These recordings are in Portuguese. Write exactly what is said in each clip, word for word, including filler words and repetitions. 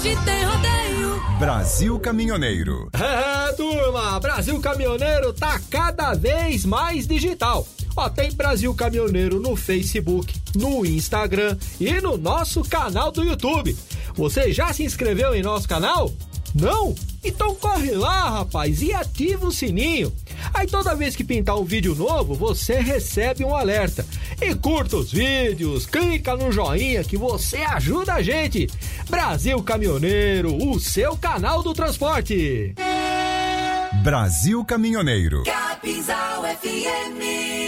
tem rodeio. Brasil Caminhoneiro. É, turma, Brasil Caminhoneiro tá cada vez mais digital. Ó, tem Brasil Caminhoneiro no Facebook, no Instagram e no nosso canal do YouTube. Você já se inscreveu em nosso canal? Não? Então corre lá, rapaz, e ativa o sininho. Aí toda vez que pintar um vídeo novo, você recebe um alerta. E curta os vídeos, clica no joinha que você ajuda a gente. Brasil Caminhoneiro, o seu canal do transporte. Brasil Caminhoneiro. Capinzal F M.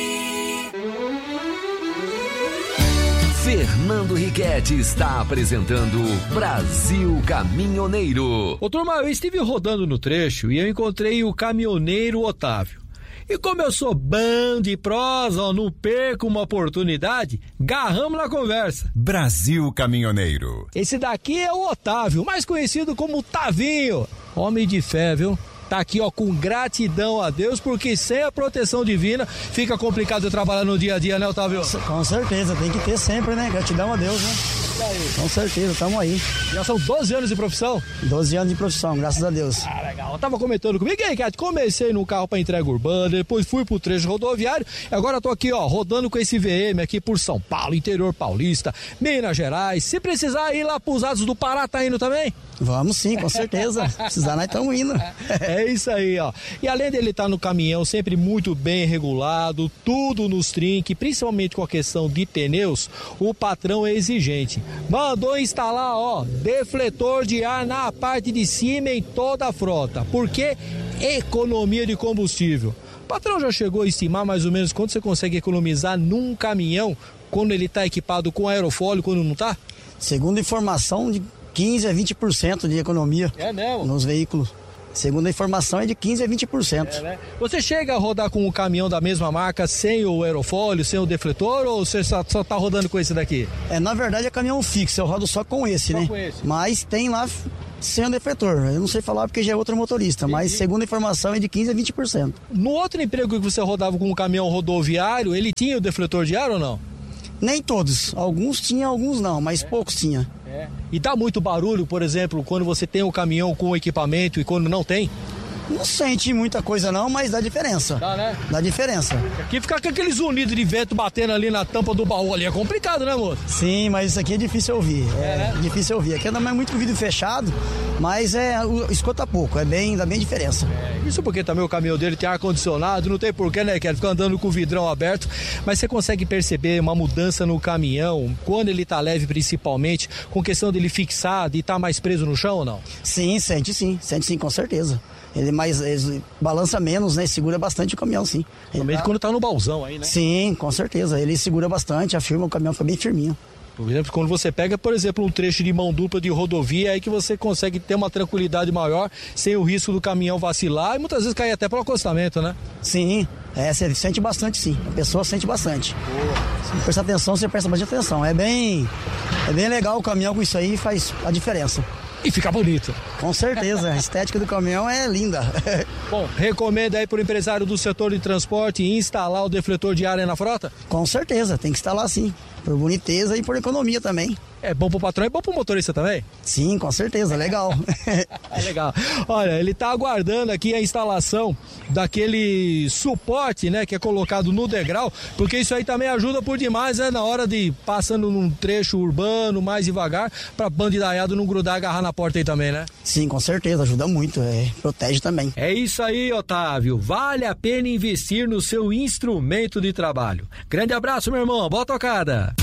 Fernando Riquetti está apresentando Brasil Caminhoneiro. Ô turma, eu estive rodando no trecho e eu encontrei o caminhoneiro Otávio. E como eu sou bom de prosa, ó, não perco uma oportunidade, garramos na conversa. Brasil Caminhoneiro. Esse daqui é o Otávio, mais conhecido como Tavinho. Homem de fé, viu? Tá aqui, ó, com gratidão a Deus, porque sem a proteção divina fica complicado trabalhar no dia a dia, né, Otávio? Com certeza, tem que ter sempre, né? Gratidão a Deus, né? Com certeza, tamo aí. Já são doze anos de profissão? doze anos de profissão, graças a Deus. Ah, legal. Eu tava comentando comigo, e aí, Cat, comecei no carro pra entrega urbana, depois fui pro trecho rodoviário, e agora tô aqui, ó, rodando com esse V M aqui por São Paulo, interior paulista, Minas Gerais. Se precisar ir lá pros lados do Pará, tá indo também? Vamos sim, com certeza. Se precisar, nós estamos indo. É isso aí, ó. E além dele estar no caminhão sempre muito bem regulado, tudo nos trinques, principalmente com a questão de pneus, o patrão é exigente. Mandou instalar, ó, defletor de ar na parte de cima em toda a frota. Por quê? Economia de combustível. O patrão já chegou a estimar mais ou menos quanto você consegue economizar num caminhão quando ele está equipado com aerofólio, quando não tá? Segundo informação, de quinze a vinte por cento de economia é mesmo? Nos veículos. Segundo a informação, é de quinze a vinte por cento. É, né? Você chega a rodar com o caminhão da mesma marca, sem o aerofólio, sem o defletor, ou você só, só tá rodando com esse daqui? É, na verdade é caminhão fixo, eu rodo só com esse, só né? Com esse. Mas tem lá sem o defletor. Eu não sei falar porque já é outro motorista, Entendi. Mas segundo a informação é de quinze a vinte por cento. No outro emprego que você rodava com o caminhão rodoviário, ele tinha o defletor de ar ou não? Nem todos. Alguns tinham, alguns não, mas é. poucos tinha. É. E dá muito barulho, por exemplo, quando você tem o caminhão com o equipamento e quando não tem? Não sente muita coisa não, mas dá diferença. Dá, né? Dá diferença. Aqui ficar com aqueles zunidos de vento batendo ali na tampa do baú ali é complicado, né, moço? Sim, mas isso aqui é difícil ouvir. É, é né? difícil ouvir. Aqui não é muito vidro fechado, mas é, escuta pouco, é bem, dá bem diferença. É, isso porque também o caminhão dele tem ar-condicionado, não tem porquê, né, quer ficar andando com o vidrão aberto, mas você consegue perceber uma mudança no caminhão, quando ele tá leve principalmente, com questão dele fixar, de estar tá mais preso no chão ou não? Sim, sente sim, sente sim, com certeza. Ele mais ele balança menos, né? Segura bastante o caminhão, sim. Também tá... quando tá no baúzão aí, né? Sim, com certeza. Ele segura bastante, afirma, o caminhão fica bem firminho. Por exemplo, quando você pega, por exemplo, um trecho de mão dupla de rodovia, é aí que você consegue ter uma tranquilidade maior, sem o risco do caminhão vacilar e muitas vezes cair até pelo acostamento, né? Sim, é, você sente bastante, sim. A pessoa sente bastante. Boa. Se prestar atenção, você presta bastante atenção. É bem, é bem legal o caminhão com isso aí, faz a diferença. E fica bonito. Com certeza, a estética do caminhão é linda. Bom, recomenda aí pro empresário do setor de transporte instalar o defletor de ar aí na frota? Com certeza, tem que instalar sim. Por boniteza e por economia também. É bom pro patrão e bom pro motorista também? Sim, com certeza, legal. É legal. Olha, ele tá aguardando aqui a instalação daquele suporte, né, que é colocado no degrau, porque isso aí também ajuda por demais, né, na hora de passando num trecho urbano mais devagar, pra bandidaiado não grudar e agarrar na porta aí também, né? Sim, com certeza, ajuda muito, é, protege também. É isso aí, Otávio, vale a pena investir no seu instrumento de trabalho. Grande abraço, meu irmão, boa tocada.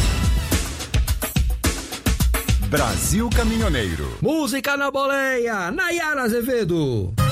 Brasil Caminhoneiro. Música na boleia, Nayara Azevedo.